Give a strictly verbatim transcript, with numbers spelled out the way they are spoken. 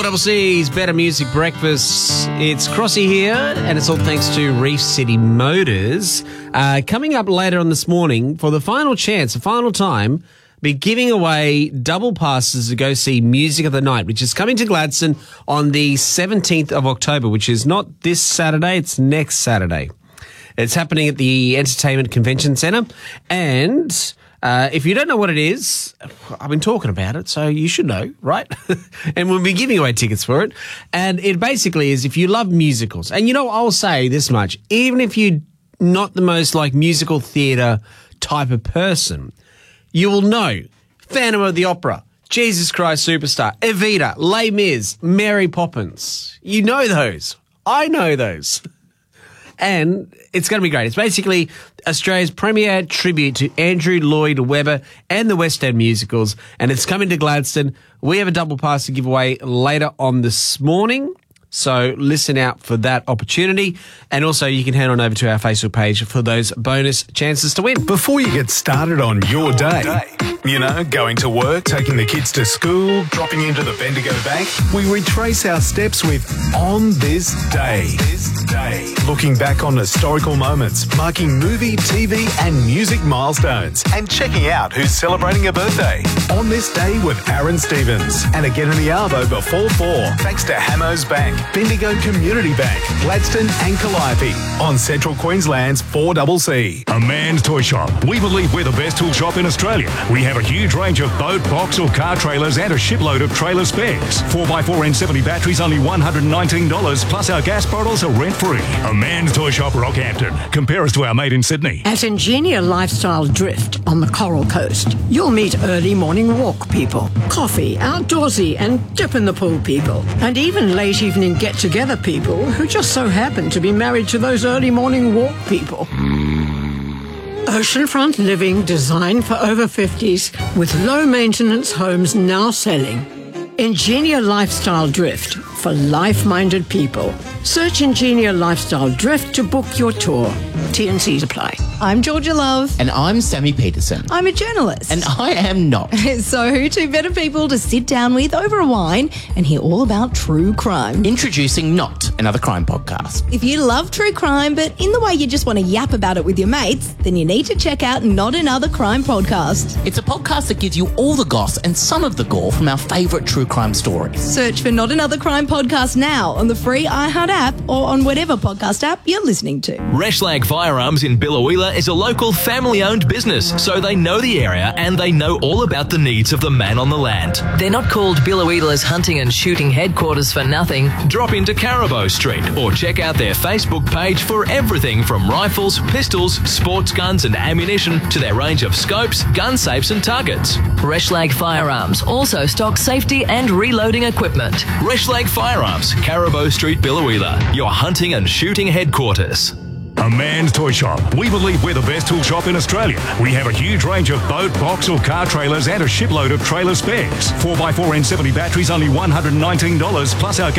Double C's Better Music Breakfast. It's Crossy here, and it's all thanks to Reef City Motors. Uh, coming up later on this morning, for the final chance, the final time, be giving away double passes to go see Music of the Night, which is coming to Gladstone on the seventeenth of October, which is not this Saturday, it's next Saturday. It's happening at the Entertainment Convention Centre, and Uh, if you don't know what it is, I've been talking about it, so you should know, right? And we'll be giving away tickets for it. And it basically is if you love musicals. And, you know, I'll say this much. Even if you're not the most, like, musical theatre type of person, you will know Phantom of the Opera, Jesus Christ Superstar, Evita, Les Mis, Mary Poppins. You know those. I know those. And it's going to be great. It's basically Australia's premier tribute to Andrew Lloyd Webber and the West End musicals, and it's coming to Gladstone. We have a double pass to give away later on this morning, so listen out for that opportunity. And also you can head on over to our Facebook page for those bonus chances to win. Before you get started on your day, you know, going to work, taking the kids to school, dropping into the Bendigo Bank, we retrace our steps with On This Day. This day. Looking back on historical moments, marking movie, T V and music milestones, and checking out who's celebrating a birthday. On This Day with Aaron Stevens. And again in the Arvo before four, thanks to Hamos Bank, Bendigo Community Bank, Gladstone and Calliope on Central Queensland's four C C. A Man's Toy Shop. We believe we're the best tool shop in Australia. We have a huge range of boat, box or car trailers and a shipload of trailer spares. four by four N seventy batteries, only one hundred nineteen dollars, plus our gas bottles are rent-free. A Man's Toy Shop, Rockhampton. Compare us to our mate in Sydney. At Ingenia Lifestyle Drift on the Coral Coast, you'll meet early morning walk people, coffee, outdoorsy and dip in the pool people, and even late evening get-together people who just so happen to be married to those early morning walk people. Oceanfront living designed for over fifties with low-maintenance homes now selling. Ingenia Lifestyle Drift for life-minded people. Search Ingenia Lifestyle Drift to book your tour. T and C's apply. I'm Georgia Love. And I'm Sammy Peterson. I'm a journalist. And I am not. So who two better people to sit down with over a wine and hear all about true crime? Introducing Not, another crime podcast. If you love true crime, but in the way you just want to yap about it with your mates, then you need to check out Not Another Crime Podcast. It's a podcast that gives you all the goss and some of the gore from our favourite true crime stories. Search for Not Another Crime Podcast now on the free iHeart app or on whatever podcast app you're listening to. Reshlag Firearms in Billawheeler is a local family-owned business, so they know the area and they know all about the needs of the man on the land. They're not called Billawheeler's hunting and shooting headquarters for nothing. Drop into Carabo Street or check out their Facebook page for everything from rifles, pistols, sports guns and ammunition to their range of scopes, gun safes and targets. Reshlag Firearms also stocks safety and reloading equipment. Reshlag Firearms, Carabo Street, Billawheeler, your hunting and shooting headquarters. A Man's Toy Shop. We believe we're the best tool shop in Australia. We have a huge range of boat, box or car trailers and a shipload of trailer spares. four by four N seventy batteries, only one hundred nineteen dollars, plus our